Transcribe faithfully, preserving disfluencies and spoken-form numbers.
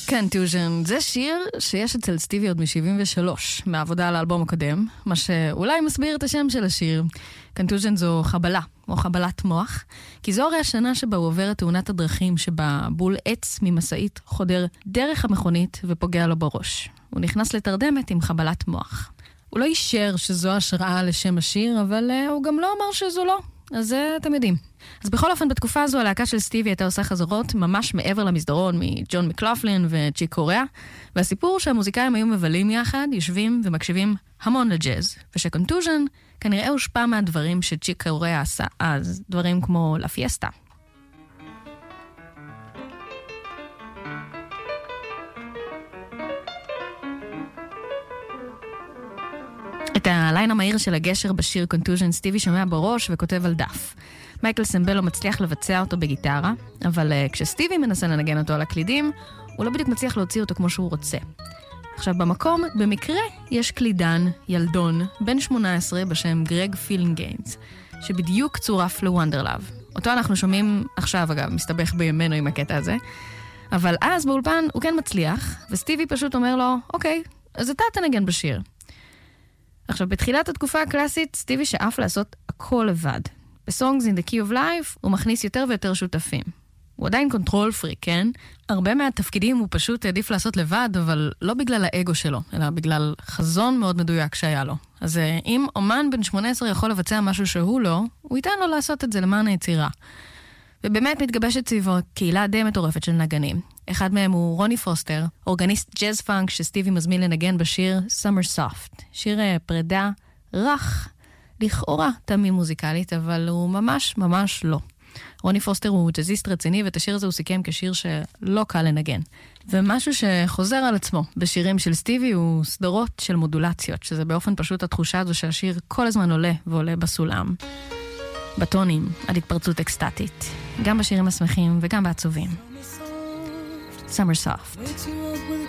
Contusion, זה שיר שיש אצל סטיבי עוד מ-שבעים ושלוש, מהעבודה על האלבום הקודם, מה שאולי מסביר את השם של השיר. Contusion זו חבלה, או חבלת מוח, כי זו הרי השנה שבה הוא עובר את תאונת הדרכים, שבה בול עץ ממסעית חודר דרך המכונית ופוגע לו בראש. הוא נכנס לתרדמת עם חבלת מוח. הוא לא אישר שזו השראה לשם השיר, אבל uh, הוא גם לא אמר שזו לא. אז uh, אתם יודעים. אז בכל אופן, בתקופה הזו, הלהקה של סטיבי הייתה עושה חזרות ממש מעבר למסדרון מג'ון מקלופלין וצ'יק קוריאה, והסיפור שהמוזיקאים היו מבלים יחד, יושבים ומקשיבים המון לג'אז, ושקונטוז'ן כנראה הושפע מהדברים שצ'יק קוריאה עשה אז, דברים כמו לה פיאסטה. את הליין המהיר של הגשר בשיר קונטוז'ן סטיבי שומע בראש וכותב על דף. מייקל סמבלו מצליח לבצע אותו בגיטרה, אבל uh, כשסטיבי מנסה לנגן אותו על הקלידים, הוא לא בדיוק מצליח להוציא אותו כמו שהוא רוצה. עכשיו במקום, במקרה, יש קלידן, ילדון, בן שמונה עשרה בשם גרג פילינגיינס, שבדיוק צורף לוונדרלאב. אותו אנחנו שומעים עכשיו, אגב, מסתבך בימינו עם הקטע הזה. אבל אז באולפן הוא כן מצליח, וסטיבי פשוט אומר לו, אוקיי, אז אתה תנגן בשיר. עכשיו, בתחילת התקופה הקלאסית, סטיבי שאף לעשות הכל לבד. ב-Songs in the Key of Life הוא מכניס יותר ויותר שותפים. הוא עדיין קונטרול פרי, כן? הרבה מהתפקידים הוא פשוט העדיף לעשות לבד, אבל לא בגלל האגו שלו, אלא בגלל חזון מאוד מדויק שהיה לו. אז אם אומן בן שמונה עשרה יכול לבצע משהו שהוא לא, הוא ייתן לו לעשות את זה למען היצירה. ובאמת מתגבשת סביבו קהילה די מטורפת של נגנים. אחד מהם הוא רוני פוסטר, אורגניסט ג'אז פאנק שסטיבי מזמין לנגן בשיר Summer Soft. שיר פרידה רך, לכאורה תמי מוזיקלית, אבל הוא ממש ממש לא. רוני פוסטר הוא ג'אזיסט רציני, ואת השיר הזה הוא סיכם כשיר שלא קל לנגן. ומשהו שחוזר על עצמו בשירים של סטיבי הוא סדרות של מודולציות, שזה באופן פשוט התחושה הזו שהשיר כל הזמן עולה ועולה בסולם. בטונים, עד התפרצות אקסטטית. גם בשירים השמחים וגם בעצובים. Summer Soft.